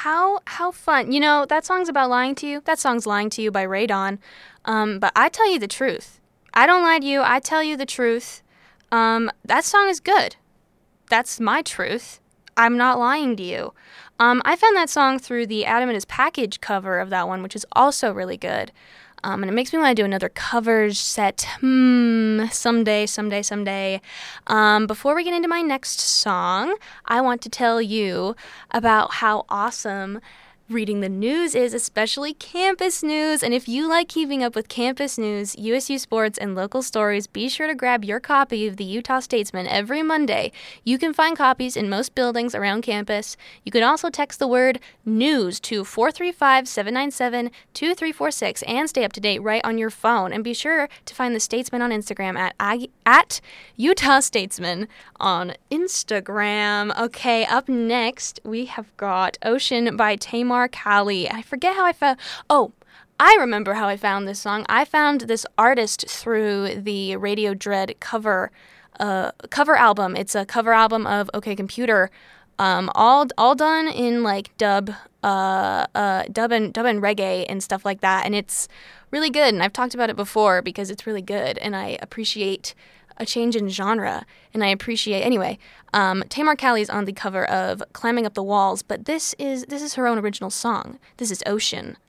how fun. You know, that song's about lying to you. That song's Lying to You by Ray Dawn. But I tell you the truth. I don't lie to you. I tell you the truth. That song is good. That's my truth. I'm not lying to you. I found that song through the Adam and His Package cover of that one, which is also really good. And it makes me want to do another covers set someday. Before we get into my next song, I want to tell you about how awesome reading the news is, especially campus news. And if you like keeping up with campus news, USU sports, and local stories, be sure to grab your copy of the Utah Statesman every Monday. You can find copies in most buildings around campus. You can also text the word NEWS to 435-797-2346 and stay up to date right on your phone. And be sure to find the Statesman on Instagram at Utah Statesman on Instagram. Okay, up next, we have got Ocean by Tamar Cali. I forget how I found... Oh, I remember how I found this song. I found this artist through the Radio Dread cover album. It's a cover album of OK Computer, all done in like dub and reggae and stuff like that. And it's really good. And I've talked about it before because it's really good. And I appreciate a change in genre, and I appreciate... Anyway, Tamar Cali is on the cover of Climbing Up the Walls, but this is her own original song. This is Ocean.